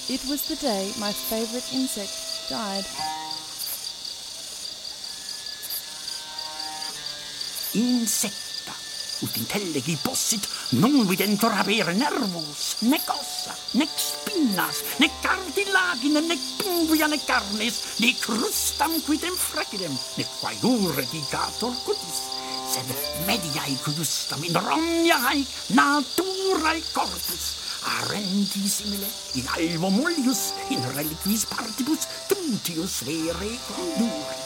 It was the day my favorite insect died. Insecta, ut intellegi possit, non videntur habere nervus, nec ossa, nec spinnas, nec cartilagine, nec pingvia, nec carnes, nec crustam quidem frecidem, nec quaedure digator cutis, sed mediae cudustam in romniae naturae corpus, arendi simile, in alvo mollius, in reliquis partibus, trutius vere conduri.